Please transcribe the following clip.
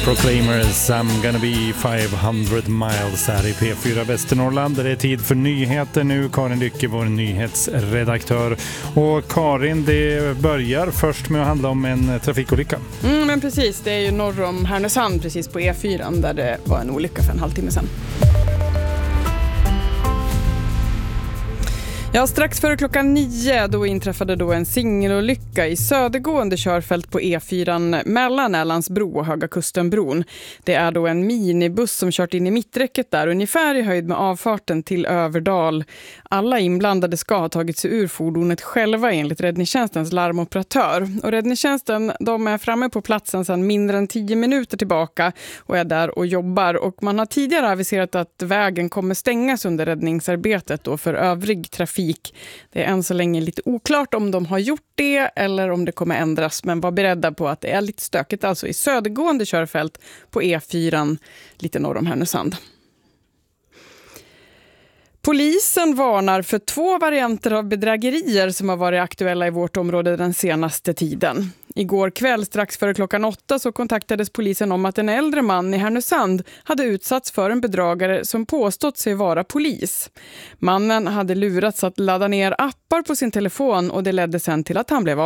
Proclaimers, I'm gonna be 500 miles här i P4 Västernorrland. Det är tid för nyheter nu. Karin Lycke, vår nyhetsredaktör. Och Karin, det börjar först med att handla om en trafikolycka. Men precis, det är ju norr om Härnösand, precis på E4 där det var en olycka för en halvtimme sedan. Ja, strax före klockan 9 då inträffade då en singelolycka i södergående körfält på E4 mellan Älandsbro och Höga Kustenbron. Det är då en minibuss som kört in i mitträcket där, ungefär i höjd med avfarten till Överdal. Alla inblandade ska ha tagit sig ur fordonet själva enligt räddningstjänstens larmoperatör. Och räddningstjänsten, de är framme på platsen sedan mindre än 10 minuter tillbaka och är där och jobbar. Och man har tidigare aviserat att vägen kommer stängas under räddningsarbetet då för övrig trafik. Det är än så länge lite oklart om de har gjort det eller om det kommer ändras, men var beredda på att det är lite stökigt alltså i södergående körfält på E4 lite norr om Härnösand. Polisen varnar för 2 varianter av bedrägerier som har varit aktuella i vårt område den senaste tiden. Igår kväll strax före klockan 8 så kontaktades polisen om att en äldre man i Härnösand hade utsatts för en bedragare som påstått sig vara polis. Mannen hade lurats att ladda ner appar på sin telefon och det ledde sen till att han blev